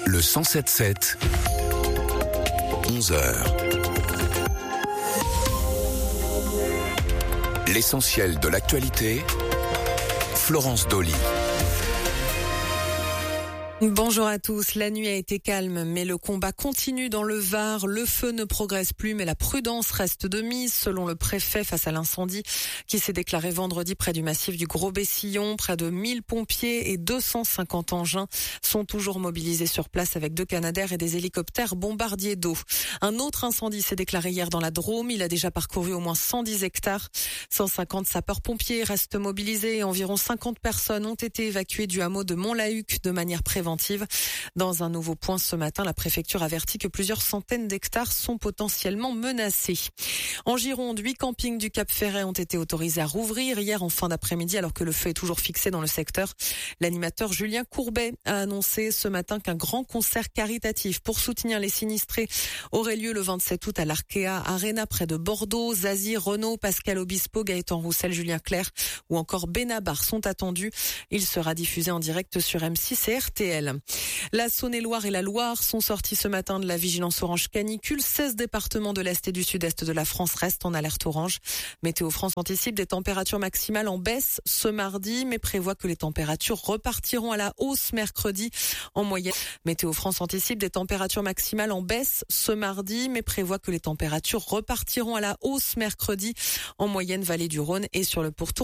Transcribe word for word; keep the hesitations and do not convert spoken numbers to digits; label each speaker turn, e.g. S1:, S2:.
S1: Le cent sept sept, onze heures. L'essentiel de l'actualité, Florence Dolly.
S2: Bonjour à tous. La nuit a été calme, mais le combat continue dans le Var. Le feu ne progresse plus, mais la prudence reste de mise, selon le préfet, face à l'incendie qui s'est déclaré vendredi près du massif du Gros-Bessillon. Près de mille pompiers et deux cent cinquante engins sont toujours mobilisés sur place avec deux Canadair et des hélicoptères bombardiers d'eau. Un autre incendie s'est déclaré hier dans la Drôme. Il a déjà parcouru au moins cent dix hectares. cent cinquante sapeurs-pompiers restent mobilisés et environ cinquante personnes ont été évacuées du hameau de Montlahuc de manière préventive. Dans un nouveau point ce matin, la préfecture avertit que plusieurs centaines d'hectares sont potentiellement menacés. En Gironde, huit campings du Cap-Ferret ont été autorisés à rouvrir hier en fin d'après-midi alors que le feu est toujours fixé dans le secteur. L'animateur Julien Courbet a annoncé ce matin qu'un grand concert caritatif pour soutenir les sinistrés aurait lieu le vingt-sept août à l'Arkea Arena près de Bordeaux. Zazie, Renaud, Pascal Obispo, Gaëtan Roussel, Julien Clerc ou encore Benabar sont attendus. Il sera diffusé en direct sur M six et R T L. La Saône-et-Loire et la Loire sont sortis ce matin de la vigilance orange canicule. seize départements de l'Est et du Sud-Est de la France restent en alerte orange. Météo France anticipe des températures maximales en baisse ce mardi, mais prévoit que les températures repartiront à la hausse mercredi en moyenne. Météo France anticipe des températures maximales en baisse ce mardi, mais prévoit que les températures repartiront à la hausse mercredi en moyenne vallée du Rhône et sur le pourtour